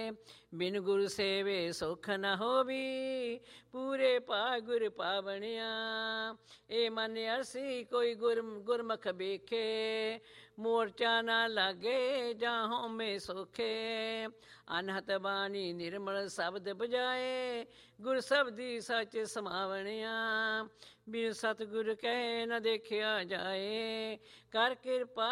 ਬਿਨ ਗੁਰ ਸੇਵੇ ਸੁਖ ਨ ਹੋਵੀ, ਪੂਰੇ ਪਾ ਗੁਰ ਪਾਵਣਿਆ। ਇਹ ਮਨ ਅਰਸੀ ਕੋਈ ਗੁਰਮੁਖ ਵੇਖੇ, ਮੋਰਚਾ ਨਾ ਲਾਗੇ ਜਾਂ ਹਉਮੈ ਸੋਖੇ। ਅਨਹਤ ਬਾਣੀ ਨਿਰਮਲ ਸ਼ਬਦ ਬਜਾਏ, ਗੁਰ ਸ਼ਬਦੀ ਸੱਚ ਸਮਾਵਣਿਆ। ਬਿਨ ਸਤਿਗੁਰ ਕਹਿ ਨ ਦੇਖਿਆ ਜਾਏ, ਕਰ ਕਿਰਪਾ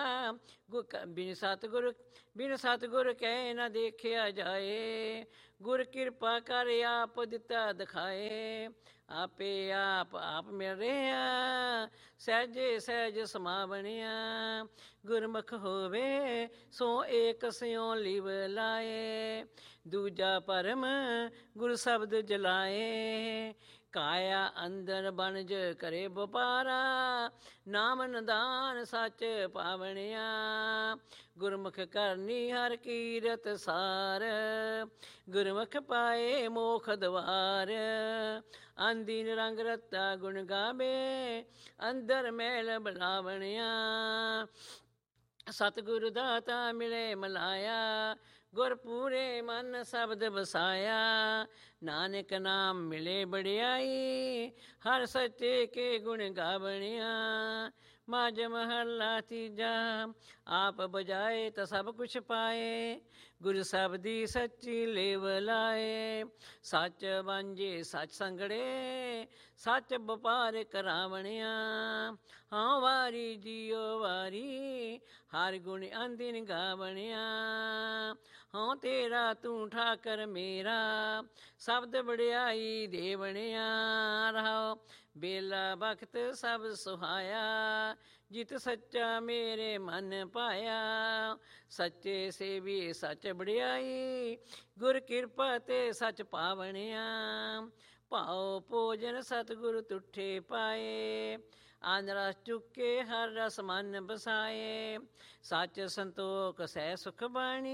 ਬਿਨ ਸਤਿਗੁਰ ਕਹਿ ਨ ਦੇਖਿਆ ਜਾਏ। ਗੁਰ ਕਿਰਪਾ ਕਰ ਆਪ ਦਿੱਤਾ ਦਿਖਾਏ, ਆਪੇ ਆਪ ਮਿਲ ਰਿਹਾ ਸਹਿਜੇ ਸਹਿਜ ਸਮਾਵਣਿਆ। ਗੁਰਮੁਖ ਹੋਵੇ ਸੋ ਏਕ ਸਿਉ ਲਿਵ ਲਾਏ, ਦੂਜਾ ਭਰਮ ਗੁਰ ਸ਼ਬਦ ਜਲਾਏ। ਕਾਇਆ ਅੰਦਰ ਬਨਜ ਕਰੇ ਵਪਾਰਾ, ਨਾਮ ਨਿਦਾਨ ਸੱਚ ਪਾਵਣਿਆ। ਗੁਰਮੁਖ ਕਰਨੀ ਹਰ ਕੀਰਤ ਸਾਰ, ਗੁਰਮੁਖ ਪਾਏ ਮੋਖ ਦਵਾਰ। ਆਂਦੀਨ ਰੰਗ ਰਤਾ ਗੁਣ ਗਾਵੇ, ਅੰਦਰ ਮੈਲ ਬਲਾਵਣਿਆ। ਸਤਿਗੁਰ ਦਾਤਾ ਮਿਲੇ ਮਲਾਇਆ, ਗੁਰ ਪੂਰੇ ਮਨ ਸ਼ਬਦ ਵਸਾਇਆ। ਨਾਨਕ ਨਾਮ ਮਿਲੇ ਬੜਿਆਈ, ਹਰ ਸੱਚੇ ਕੇ ਗੁਣ ਗਾਵਣਿਆ। ਮਾਝ ਮਹੱਲਾ ਤੀਜਾ, ਆਪ ਬਜਾਏ ਤਾਂ ਸਭ ਕੁਛ ਪਾਏ, ਗੁਰ ਸ਼ਬਦੀ ਸੱਚੀ ਲੇਵ ਲਾਏ। ਸੱਚ ਵਾਂਝੇ ਸੱਚ ਸੰਗੜੇ, ਸੱਚ ਵਪਾਰ ਕਰਾਵਣਿਆ। ਹਾਂ ਵਾਰੀ ਜੀਓ ਵਾਰੀ, ਹਰ ਗੁਣ ਆਂਦੀਨ ਗਾਵਣਿਆ। ਹਾਂ ਤੇਰਾ ਤੂੰ ਠਾਕਰ ਮੇਰਾ, ਸ਼ਬਦ ਵਡਿਆਈ ਦੇਵਣਿਆ। ਰਹਾਉ ਬੇਲਾ ਬਖਤ ਸਭ ਸੁਹਾਇਆ, ਜਿਤ ਸੱਚਾ ਮੇਰੇ ਮਨ ਪਾਇਆ। ਸੱਚੇ ਸੇਵੀ ਸੱਚ ਵਡਿਆਈ, ਗੁਰ ਕਿਰਪਾ ਤੇ ਸੱਚ ਪਾਵਣਿਆ। ਭਾਉ ਭੋਜਨ ਸਤਿਗੁਰ ਤੁਠੇ ਪਾਏ, ਅਨ ਰਸ ਚੁੱਕੇ ਹਰ ਰਸ ਮਨ ਬਸਾਏ। ਸੱਚ ਸੰਤੋਖ ਸਹਿ ਸੁਖ ਬਾਣੀ,